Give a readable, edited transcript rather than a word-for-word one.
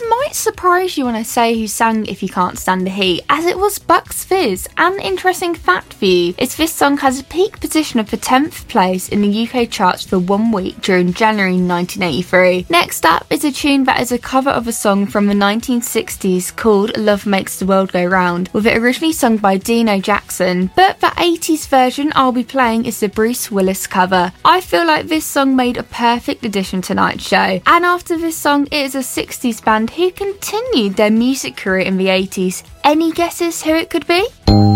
This might surprise you when I say who sang If You Can't Stand the Heat, as it was Bucks Fizz. An interesting fact for you is this song has a peak position of the 10th place in the UK charts for 1 week during January 1983. Next up is a tune that is a cover of a song from the 1960s called Love Makes the World Go Round, with it originally sung by Dino Jackson, but the 80s version I'll be playing is the Bruce Willis cover. I feel like this song made a perfect addition to tonight's show, and after this song it is a 60s band who continued their music career in the 80s. Any guesses who it could be?